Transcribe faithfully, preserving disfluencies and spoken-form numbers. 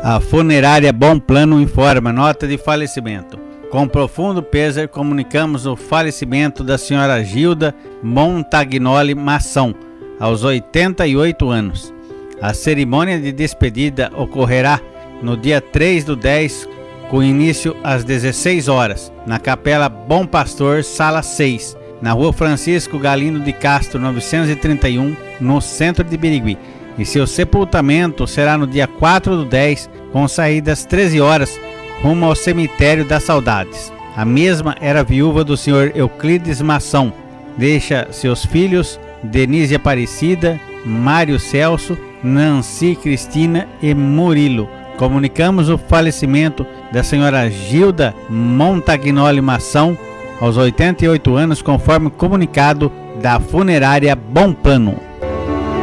A funerária Bom Plano informa nota de falecimento. Com profundo pesar, comunicamos o falecimento da senhora Gilda Montagnoli Mação, aos oitenta e oito anos. A cerimônia de despedida ocorrerá no dia três do dez, com início às dezesseis horas, na Capela Bom Pastor, sala seis, na rua Francisco Galindo de Castro, novecentos e trinta e um, no centro de Birigui. E seu sepultamento será no dia quatro do dez, com saída às treze horas, rumo ao Cemitério das Saudades. A mesma era viúva do senhor Euclides Mação. Deixa seus filhos Denise Aparecida, Mário Celso, Nancy Cristina e Murilo. Comunicamos o falecimento da senhora Gilda Montagnoli Mação, aos oitenta e oito anos, conforme comunicado da funerária Bom Plano.